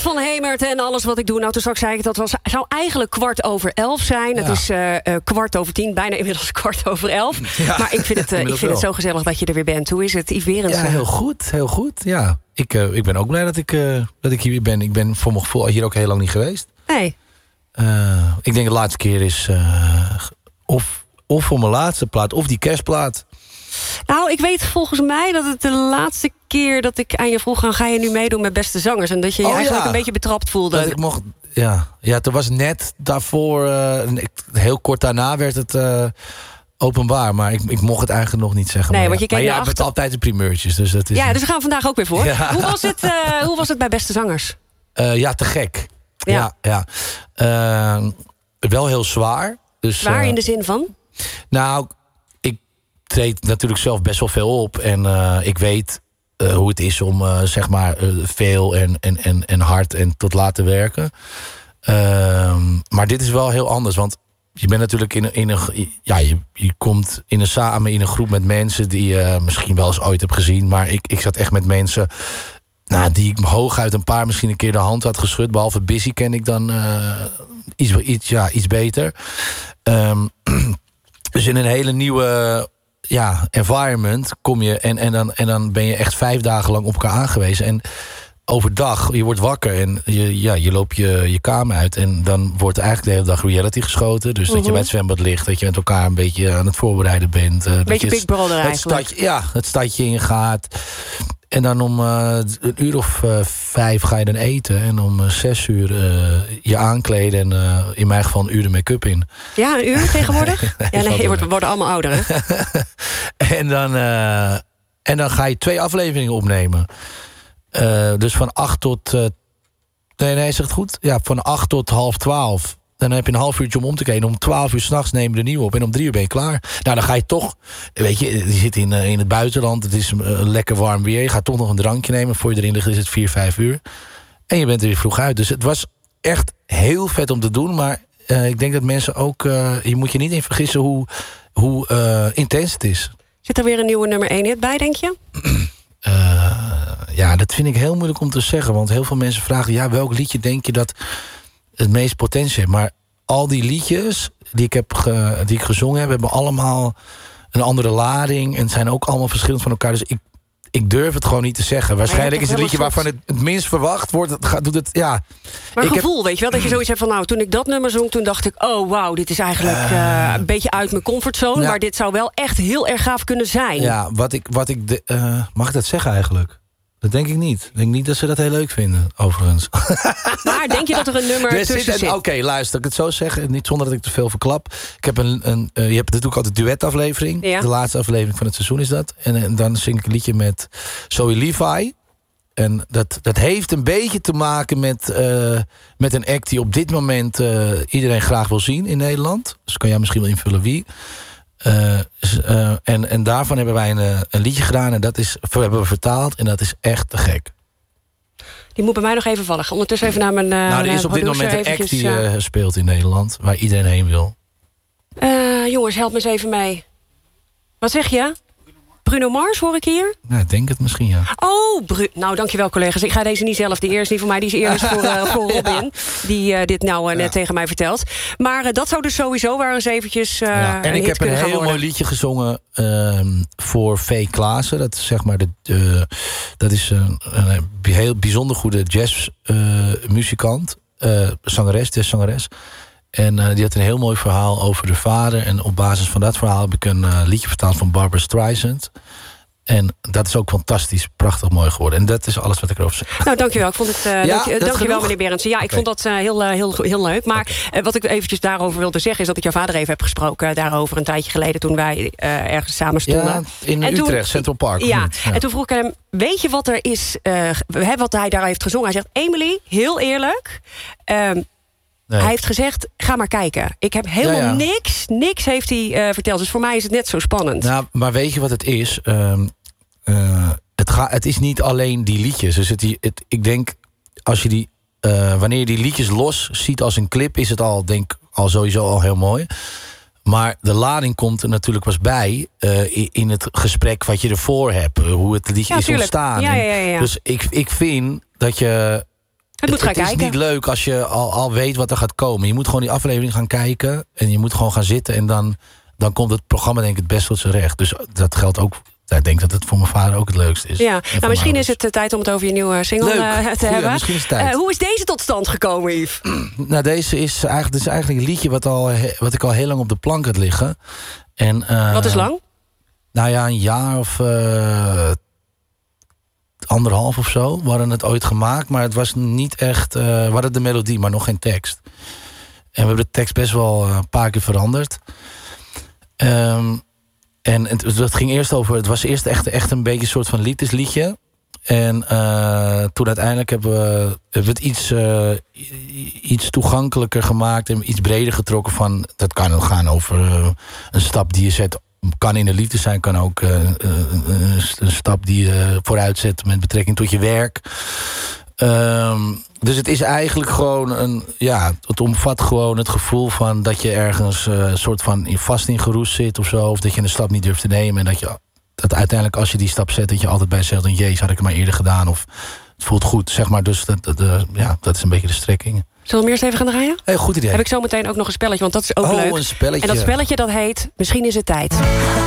Bert van Hemert en alles wat ik doe. Nou, toen straks zei ik dat zou eigenlijk 11:15 zijn. Het is 9:15, bijna inmiddels 11:15. Ja, maar ik vind het zo gezellig dat je er weer bent. Hoe is het, Yves Berendsen? Ja, heel goed. Ja. Ik ben ook blij dat ik hier weer ben. Ik ben voor mijn gevoel hier ook heel lang niet geweest. Nee. Ik denk de laatste keer is of voor mijn laatste plaat of die kerstplaat. Nou, ik weet volgens mij dat het de laatste keer dat ik aan je vroeg... ga je nu meedoen met Beste Zangers? En dat je eigenlijk een beetje betrapt voelde. Dat ik mocht, ja, toen was net daarvoor... heel kort daarna werd het openbaar. Maar ik mocht het eigenlijk nog niet zeggen. Nee, maar want je keek hebt altijd de primeurtjes. Dus dat is dus we gaan vandaag ook weer voor. Ja. Hoe was het bij Beste Zangers? Ja, te gek. Ja. Wel heel zwaar. Dus, zwaar in de zin van? Nou, ik treed natuurlijk zelf best wel veel op. En ik weet hoe het is om veel en hard en tot laten werken. Maar dit is wel heel anders. Want je bent natuurlijk je komt samen in een groep met mensen... die je misschien wel eens ooit hebt gezien. Maar ik zat echt met mensen... die ik hooguit een paar misschien een keer de hand had geschud. Behalve Busy ken ik dan iets beter. Dus in een hele nieuwe environment kom je... En dan ben je echt 5 dagen lang op elkaar aangewezen. En overdag, je wordt wakker en je loopt je kamer uit... en dan wordt eigenlijk de hele dag reality geschoten. Dus dat je bij het zwembad ligt, dat je met elkaar een beetje aan het voorbereiden bent. Beetje Big Brother eigenlijk. Het stadje ingaat... En dan om 5:00 ga je dan eten. En om 6:00 je aankleden. En in mijn geval 1 uur de make-up in. Ja, 1 uur tegenwoordig? We worden allemaal ouder, hè? en dan ga je 2 afleveringen opnemen. Dus van 8 tot... zeg het goed? Ja, van 8 tot 11:30. Dan heb je een half uurtje om te kleden. Om 12:00 s'nachts nemen we de nieuwe op. En om 3:00 ben je klaar. Nou, dan ga je toch... Weet je zit in het buitenland. Het is lekker warm weer. Je gaat toch nog een drankje nemen. Voor je erin ligt is het 4-5 uur. En je bent er weer vroeg uit. Dus het was echt heel vet om te doen. Maar ik denk dat mensen ook... je moet je niet in vergissen hoe intens het is. Zit er weer een nieuwe nummer 1 hit bij, denk je? Ja, dat vind ik heel moeilijk om te zeggen. Want heel veel mensen vragen... welk liedje denk je dat... het meest potentie heeft. Maar al die liedjes die ik gezongen heb... hebben allemaal een andere lading... en zijn ook allemaal verschillend van elkaar. Dus ik durf het gewoon niet te zeggen. Waarschijnlijk is het liedje waarvan het minst verwacht wordt... doet het, ja. Maar gevoel, weet je wel? Dat je zoiets hebt van... nou, toen ik dat nummer zong, toen dacht ik... oh, wauw, dit is eigenlijk een beetje uit mijn comfortzone... maar dit zou wel echt heel erg gaaf kunnen zijn. Ja, mag ik dat zeggen eigenlijk? Dat denk ik niet. Ik denk niet dat ze dat heel leuk vinden, overigens. Maar denk je dat er een nummer tussen zit? Oké, luister, ik het zo zeggen. Niet zonder dat ik te veel verklap. Ik heb je hebt natuurlijk altijd een duetaflevering. Ja. De laatste aflevering van het seizoen is dat. En dan zing ik een liedje met Zoe Levi. En dat heeft een beetje te maken met een act die op dit moment iedereen graag wil zien in Nederland. Dus kan jij misschien wel invullen wie. En daarvan hebben wij een liedje gedaan en hebben we vertaald en dat is echt te gek. Die moet bij mij nog even vallen. Ondertussen even naar mijn er is op dit moment een act die speelt in Nederland, waar iedereen heen wil. Jongens, help me eens even mee. Wat zeg je? Bruno Mars hoor ik hier? Nou, ik denk het misschien, ja. Oh, nou dankjewel collega's. Ik ga deze niet zelf. De eerste niet voor mij, die is eerst voor Robin. Die dit net tegen mij vertelt. Maar dat zou dus sowieso waar eens eventjes en ik heb een heel mooi liedje gezongen voor V. Klaassen. Dat is zeg maar dat is een heel bijzonder goede jazzmuzikant. Zangeres. En die had een heel mooi verhaal over de vader. En op basis van dat verhaal heb ik een liedje vertaald van Barbra Streisand. En dat is ook fantastisch, prachtig mooi geworden. En dat is alles wat ik erover zeg. Nou, dankjewel. Ik vond het, dankjewel, meneer Berendsen. Ja, ik vond dat heel leuk. Maar wat ik eventjes daarover wilde zeggen... is dat ik jouw vader even heb gesproken daarover een tijdje geleden... toen wij ergens samen stonden. Ja, in Utrecht, Central Park. Ja, en toen vroeg ik hem... weet je wat er is, wat hij daar heeft gezongen? Hij zegt, Emily, heel eerlijk... Nee. Hij heeft gezegd, ga maar kijken. Ik heb helemaal niks heeft hij verteld. Dus voor mij is het net zo spannend. Nou, maar weet je wat het is? Het is niet alleen die liedjes. Dus ik denk, als je wanneer je die liedjes los ziet als een clip... is het al sowieso al heel mooi. Maar de lading komt er natuurlijk pas bij... in het gesprek wat je ervoor hebt. Hoe het liedje is ontstaan. Ja. Dus ik vind dat je... Het moet gaan kijken. Het is niet leuk als je al weet wat er gaat komen. Je moet gewoon die aflevering gaan kijken. En je moet gewoon gaan zitten. En dan komt het programma denk ik het best tot zijn recht. Dus dat geldt ook. Ik denk dat het voor mijn vader ook het leukste is. Ja, nou, misschien is het tijd om het over je nieuwe single te hebben. Misschien is het tijd. Hoe is deze tot stand gekomen, Yves? Nou, deze is eigenlijk een liedje wat ik al heel lang op de plank had liggen. En, wat is lang? Nou ja, een jaar of 1,5 of zo. We hadden het ooit gemaakt, maar het was niet echt... we hadden de melodie, maar nog geen tekst. En we hebben de tekst best wel een paar keer veranderd. En dat ging eerst over... Het was eerst echt een beetje een soort van liefdesliedje. En toen uiteindelijk hebben we het iets toegankelijker gemaakt... en iets breder getrokken van... Dat kan gaan over een stap die je zet... Kan in de liefde zijn, kan ook een stap die je vooruit zet... met betrekking tot je werk. Dus het is eigenlijk gewoon het omvat gewoon het gevoel van dat je ergens soort van vast in geroest zit of zo. Of dat je een stap niet durft te nemen. En dat uiteindelijk als je die stap zet, dat je altijd bij jezelf denkt, jezus, had ik het maar eerder gedaan. Of het voelt goed, zeg maar. Dus dat is een beetje de strekking. Zullen we hem eerst even gaan draaien? Hey, goed idee. Heb ik zo meteen ook nog een spelletje, want dat is ook leuk. Een spelletje. En dat spelletje dat heet Misschien is het tijd.